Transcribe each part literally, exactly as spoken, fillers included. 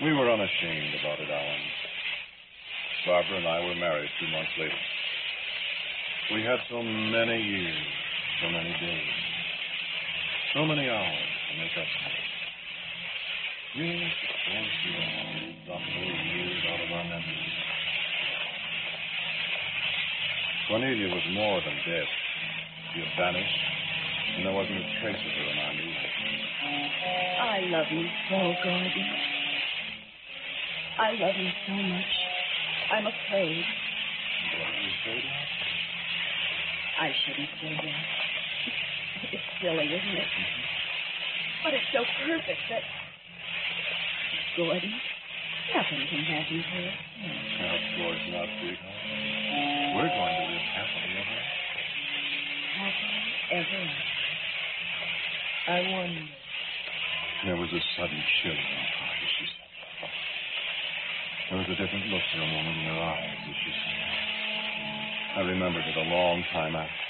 We were unashamed about it, Alan. Barbara and I were married two months later. We had so many years, so many days, so many hours to make up for it. Yes, of course, we all dropped those years out of our memories. Cornelia was more than dead. She had vanished, and there wasn't a trace of her in our new life. I love you so, Gordon. I love you so much. I'm afraid. What are you afraid of? I shouldn't say that. It's silly, isn't it? But it's so perfect that... Gordon, nothing can happen to us. Now, of course not, sweetheart. We're going to live happily ever after. Happily ever after. I wonder. There was a sudden chill in her heart as she said that. There was a different look for a moment in her eyes as she said that. I remembered it a long time after.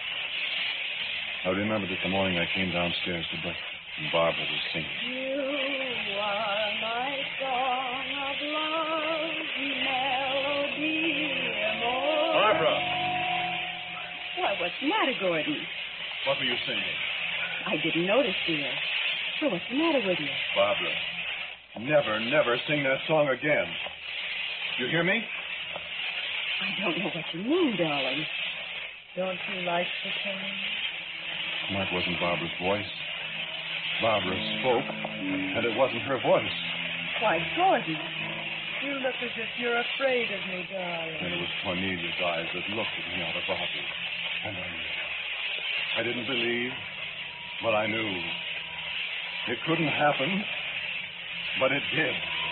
I remembered it the morning I came downstairs to breakfast and Barbara was singing. You are my song of love, melody, amor. Barbara! What, what's the matter, Gordon? What were you singing? I didn't notice, dear. Well, what's the matter with you? Barbara, never, never sing that song again. You hear me? I don't know what you mean, darling. Don't you like the song? That wasn't Barbara's voice. Barbara spoke, and it wasn't her voice. Why, Gordon, you look as if you're afraid of me, darling. And it was Cornelia's eyes that looked at me out of Barbara's. And I knew. I didn't believe, but I knew. It couldn't happen, but it did.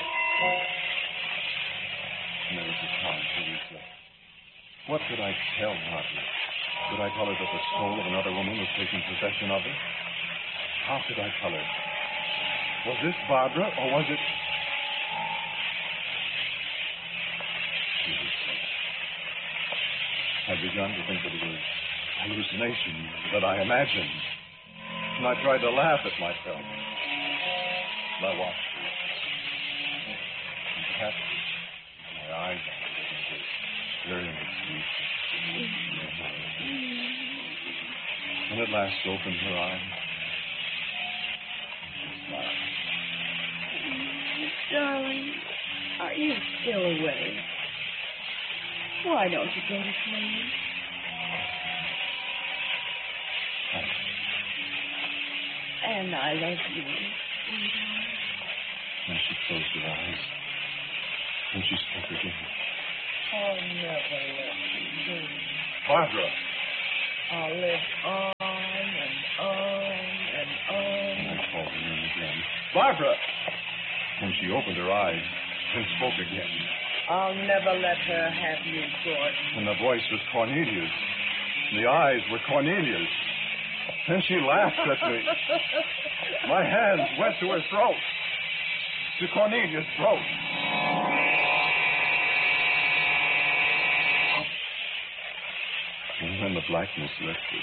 And there was a time to reflect. What could I tell Barbara? Could I tell her that the soul of another woman was taking possession of her? How could I tell her? Was this Barbara, or was it... She was said. I'd begun to think that it was hallucination that I imagined. And I tried to laugh at myself. And I watched her. And perhaps my eyes on her began to very sweet. And at last opened her eyes. And she smiled. Darling, are you still awake? Why don't you go to sleep? And I love you, sweetheart. And she closed her eyes. And she spoke again. I'll never let you go. Barbara! I'll live on and on and on. And I called her name again. Barbara! And she opened her eyes and spoke again. I'll never let her have you, Gordon. And the voice was Cornelia's. The eyes were Cornelia's. And she laughed at me. My hands went to her throat. To Cornelia's throat. And when the blackness lifted,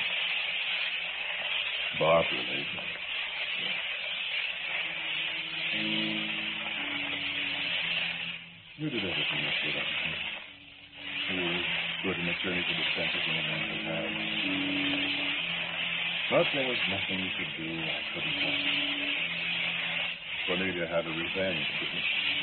Barbara lay there. You did everything you could have done. You were good an attorney to the sentence in a man could have. But there was nothing you could do I couldn't help. Cornelia had a revenge, didn't she?